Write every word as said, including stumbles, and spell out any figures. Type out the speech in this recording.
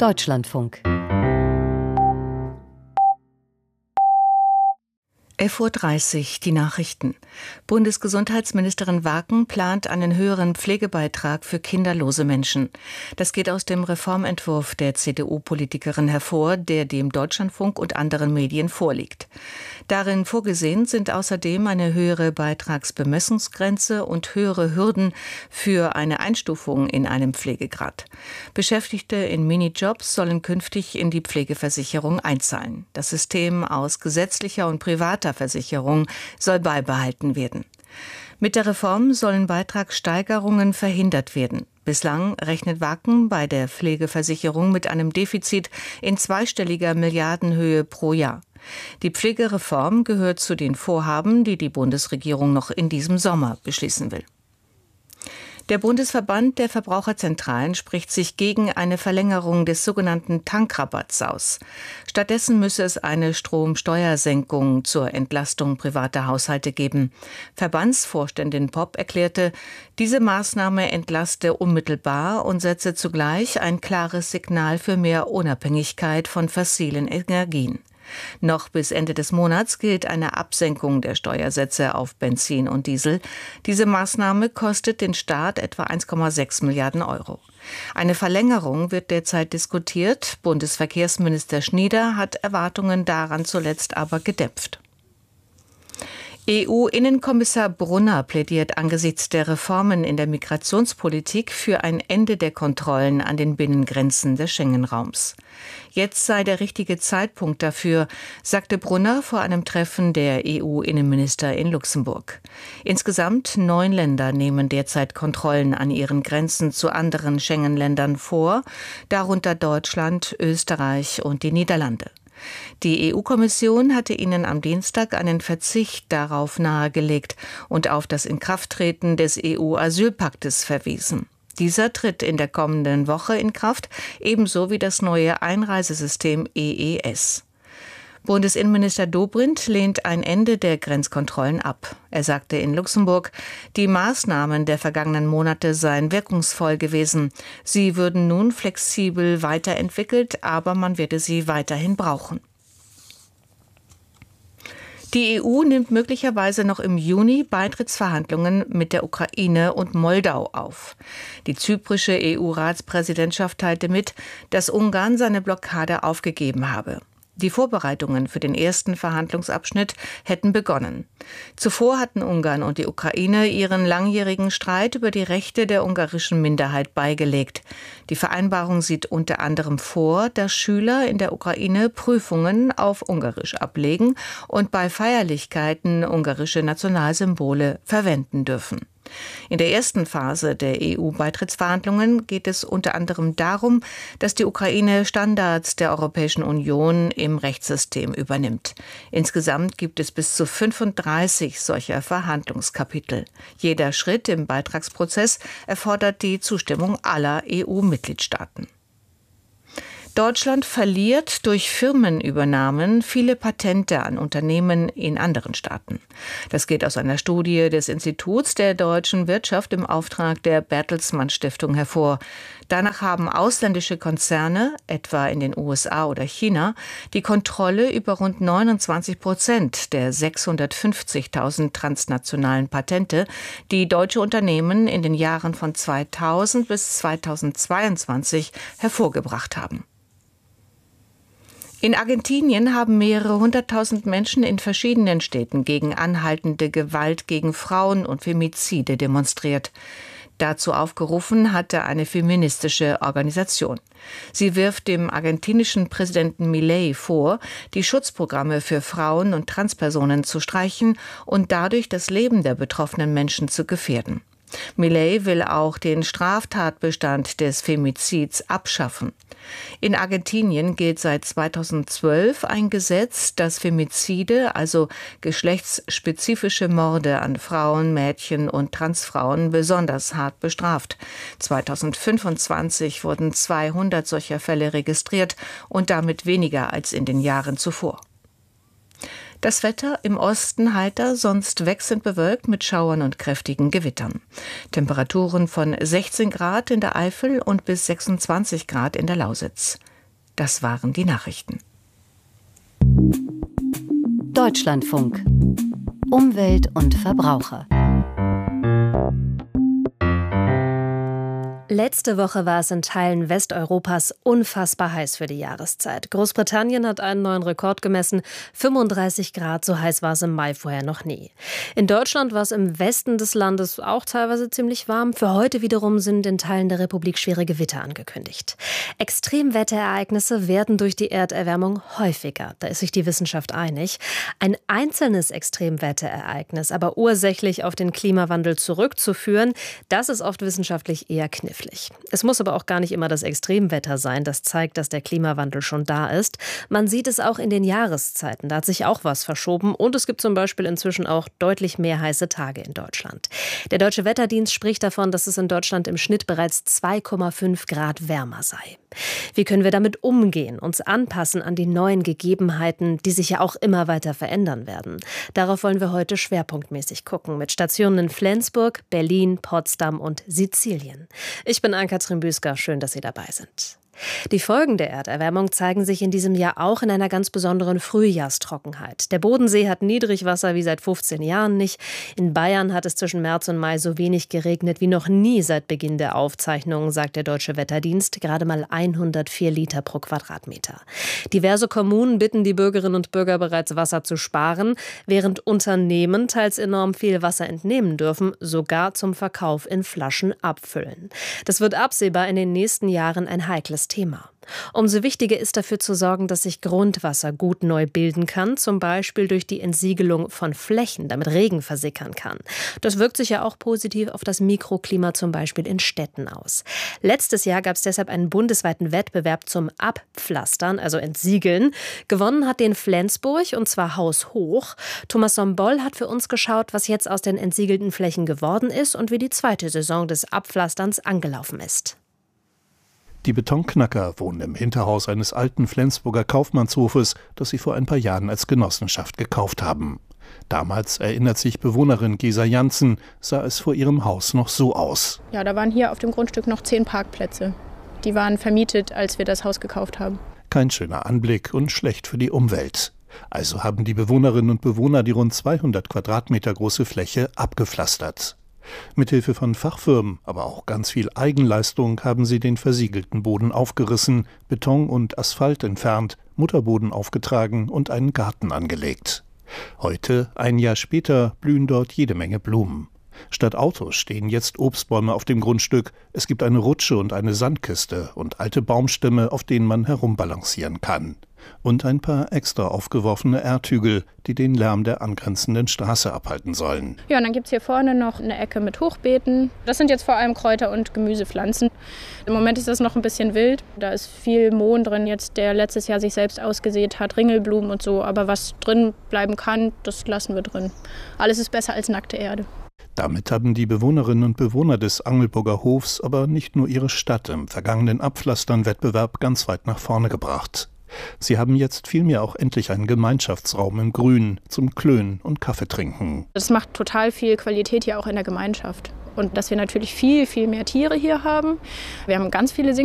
Deutschlandfunk. elf Uhr dreißig, die Nachrichten. Bundesgesundheitsministerin Waken plant einen höheren Pflegebeitrag für kinderlose Menschen. Das geht aus dem Reformentwurf der C D U-Politikerin hervor, der dem Deutschlandfunk und anderen Medien vorliegt. Darin vorgesehen sind außerdem eine höhere Beitragsbemessungsgrenze und höhere Hürden für eine Einstufung in einem Pflegegrad. Beschäftigte in Minijobs sollen künftig in die Pflegeversicherung einzahlen. Das System aus gesetzlicher und privater Versicherung soll beibehalten werden. Mit der Reform sollen Beitragssteigerungen verhindert werden. Bislang rechnet Waken bei der Pflegeversicherung mit einem Defizit in zweistelliger Milliardenhöhe pro Jahr. Die Pflegereform gehört zu den Vorhaben, die die Bundesregierung noch in diesem Sommer beschließen will. Der Bundesverband der Verbraucherzentralen spricht sich gegen eine Verlängerung des sogenannten Tankrabatts aus. Stattdessen müsse es eine Stromsteuersenkung zur Entlastung privater Haushalte geben. Verbandsvorständin Popp erklärte, diese Maßnahme entlaste unmittelbar und setze zugleich ein klares Signal für mehr Unabhängigkeit von fossilen Energien. Noch bis Ende des Monats gilt eine Absenkung der Steuersätze auf Benzin und Diesel. Diese Maßnahme kostet den Staat etwa eins Komma sechs Milliarden Euro. Eine Verlängerung wird derzeit diskutiert. Bundesverkehrsminister Schnieder hat Erwartungen daran zuletzt aber gedämpft. E U-Innenkommissar Brunner plädiert angesichts der Reformen in der Migrationspolitik für ein Ende der Kontrollen an den Binnengrenzen des Schengen-Raums. Jetzt sei der richtige Zeitpunkt dafür, sagte Brunner vor einem Treffen der E U-Innenminister in Luxemburg. Insgesamt neun Länder nehmen derzeit Kontrollen an ihren Grenzen zu anderen Schengen-Ländern vor, darunter Deutschland, Österreich und die Niederlande. Die E U-Kommission hatte ihnen am Dienstag einen Verzicht darauf nahegelegt und auf das Inkrafttreten des E U-Asylpaktes verwiesen. Dieser tritt in der kommenden Woche in Kraft, ebenso wie das neue Einreisesystem E E S. Bundesinnenminister Dobrindt lehnt ein Ende der Grenzkontrollen ab. Er sagte in Luxemburg, die Maßnahmen der vergangenen Monate seien wirkungsvoll gewesen. Sie würden nun flexibel weiterentwickelt, aber man werde sie weiterhin brauchen. Die E U nimmt möglicherweise noch im Juni Beitrittsverhandlungen mit der Ukraine und Moldau auf. Die zyprische E U-Ratspräsidentschaft teilte mit, dass Ungarn seine Blockade aufgegeben habe. Die Vorbereitungen für den ersten Verhandlungsabschnitt hätten begonnen. Zuvor hatten Ungarn und die Ukraine ihren langjährigen Streit über die Rechte der ungarischen Minderheit beigelegt. Die Vereinbarung sieht unter anderem vor, dass Schüler in der Ukraine Prüfungen auf Ungarisch ablegen und bei Feierlichkeiten ungarische Nationalsymbole verwenden dürfen. In der ersten Phase der E U-Beitrittsverhandlungen geht es unter anderem darum, dass die Ukraine Standards der Europäischen Union im Rechtssystem übernimmt. Insgesamt gibt es bis zu fünfunddreißig solcher Verhandlungskapitel. Jeder Schritt im Beitragsprozess erfordert die Zustimmung aller E U-Mitgliedstaaten. Deutschland verliert durch Firmenübernahmen viele Patente an Unternehmen in anderen Staaten. Das geht aus einer Studie des Instituts der deutschen Wirtschaft im Auftrag der Bertelsmann Stiftung hervor. Danach haben ausländische Konzerne, etwa in den U S A oder China, die Kontrolle über rund neunundzwanzig Prozent der sechshundertfünfzigtausend transnationalen Patente, die deutsche Unternehmen in den Jahren von zweitausend bis zweitausendzweiundzwanzig hervorgebracht haben. In Argentinien haben mehrere hunderttausend Menschen in verschiedenen Städten gegen anhaltende Gewalt gegen Frauen und Femizide demonstriert. Dazu aufgerufen hatte eine feministische Organisation. Sie wirft dem argentinischen Präsidenten Milei vor, die Schutzprogramme für Frauen und Transpersonen zu streichen und dadurch das Leben der betroffenen Menschen zu gefährden. Milei will auch den Straftatbestand des Femizids abschaffen. In Argentinien gilt seit zweitausendzwölf ein Gesetz, das Femizide, also geschlechtsspezifische Morde an Frauen, Mädchen und Transfrauen, besonders hart bestraft. zweitausendfünfundzwanzig wurden zweihundert solcher Fälle registriert und damit weniger als in den Jahren zuvor. Das Wetter im Osten heiter, sonst wechselnd bewölkt mit Schauern und kräftigen Gewittern. Temperaturen von sechzehn Grad in der Eifel und bis sechsundzwanzig Grad in der Lausitz. Das waren die Nachrichten. Deutschlandfunk. Umwelt und Verbraucher. Letzte Woche war es in Teilen Westeuropas unfassbar heiß für die Jahreszeit. Großbritannien hat einen neuen Rekord gemessen. fünfunddreißig Grad, so heiß war es im Mai vorher noch nie. In Deutschland war es im Westen des Landes auch teilweise ziemlich warm. Für heute wiederum sind in Teilen der Republik schwere Gewitter angekündigt. Extremwetterereignisse werden durch die Erderwärmung häufiger. Da ist sich die Wissenschaft einig. Ein einzelnes Extremwetterereignis, aber ursächlich auf den Klimawandel zurückzuführen, das ist oft wissenschaftlich eher knifflig. Es muss aber auch gar nicht immer das Extremwetter sein, das zeigt, dass der Klimawandel schon da ist. Man sieht es auch in den Jahreszeiten, da hat sich auch was verschoben und es gibt zum Beispiel inzwischen auch deutlich mehr heiße Tage in Deutschland. Der Deutsche Wetterdienst spricht davon, dass es in Deutschland im Schnitt bereits zwei Komma fünf Grad wärmer sei. Wie können wir damit umgehen, uns anpassen an die neuen Gegebenheiten, die sich ja auch immer weiter verändern werden? Darauf wollen wir heute schwerpunktmäßig gucken, mit Stationen in Flensburg, Berlin, Potsdam und Sizilien. Ich bin Ann-Kathrin Büsker, schön, dass Sie dabei sind. Die Folgen der Erderwärmung zeigen sich in diesem Jahr auch in einer ganz besonderen Frühjahrstrockenheit. Der Bodensee hat Niedrigwasser wie seit fünfzehn Jahren nicht. In Bayern hat es zwischen März und Mai so wenig geregnet wie noch nie seit Beginn der Aufzeichnungen, sagt der Deutsche Wetterdienst. Gerade mal hundertvier Liter pro Quadratmeter. Diverse Kommunen bitten die Bürgerinnen und Bürger bereits, Wasser zu sparen, während Unternehmen teils enorm viel Wasser entnehmen dürfen, sogar zum Verkauf in Flaschen abfüllen. Das wird absehbar in den nächsten Jahren ein heikles Thema. Umso wichtiger ist dafür zu sorgen, dass sich Grundwasser gut neu bilden kann, zum Beispiel durch die Entsiegelung von Flächen, damit Regen versickern kann. Das wirkt sich ja auch positiv auf das Mikroklima zum Beispiel in Städten aus. Letztes Jahr gab es deshalb einen bundesweiten Wettbewerb zum Abpflastern, also Entsiegeln. Gewonnen hat den Flensburg, und zwar haushoch. Thomas Somboll hat für uns geschaut, was jetzt aus den entsiegelten Flächen geworden ist und wie die zweite Saison des Abpflasterns angelaufen ist. Die Betonknacker wohnen im Hinterhaus eines alten Flensburger Kaufmannshofes, das sie vor ein paar Jahren als Genossenschaft gekauft haben. Damals, erinnert sich Bewohnerin Gesa Janssen, sah es vor ihrem Haus noch so aus. Ja, da waren hier auf dem Grundstück noch zehn Parkplätze. Die waren vermietet, als wir das Haus gekauft haben. Kein schöner Anblick und schlecht für die Umwelt. Also haben die Bewohnerinnen und Bewohner die rund zweihundert Quadratmeter große Fläche abgepflastert. Mithilfe von Fachfirmen, aber auch ganz viel Eigenleistung haben sie den versiegelten Boden aufgerissen, Beton und Asphalt entfernt, Mutterboden aufgetragen und einen Garten angelegt. Heute, ein Jahr später, blühen dort jede Menge Blumen. Statt Autos stehen jetzt Obstbäume auf dem Grundstück. Es gibt eine Rutsche und eine Sandkiste und alte Baumstämme, auf denen man herumbalancieren kann. Und ein paar extra aufgeworfene Erdhügel, die den Lärm der angrenzenden Straße abhalten sollen. Ja, und dann gibt es hier vorne noch eine Ecke mit Hochbeeten. Das sind jetzt vor allem Kräuter- und Gemüsepflanzen. Im Moment ist das noch ein bisschen wild. Da ist viel Mohn drin, jetzt der letztes Jahr sich selbst ausgesät hat, Ringelblumen und so. Aber was drin bleiben kann, das lassen wir drin. Alles ist besser als nackte Erde. Damit haben die Bewohnerinnen und Bewohner des Angelburger Hofs aber nicht nur ihre Stadt im vergangenen Abpflastern-Wettbewerb ganz weit nach vorne gebracht. Sie haben jetzt vielmehr auch endlich einen Gemeinschaftsraum im Grün zum Klönen und Kaffee trinken. Das macht total viel Qualität hier auch in der Gemeinschaft. Und dass wir natürlich viel, viel mehr Tiere hier haben. Wir haben ganz viele Sing